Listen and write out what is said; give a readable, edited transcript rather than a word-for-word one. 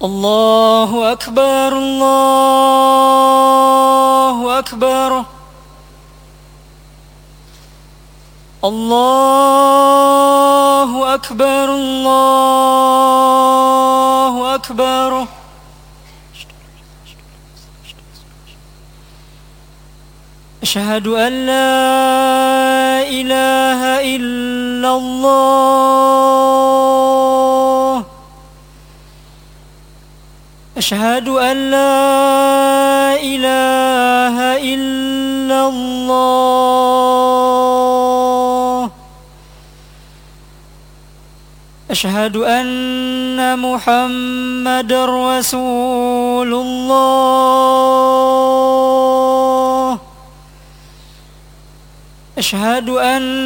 الله أكبر الله أكبر الله أكبر الله أكبر. أشهد أن لا إله إلا الله. أشهد أن لا إله إلا الله. أشهد أن محمدًا رسول الله. أشهد أن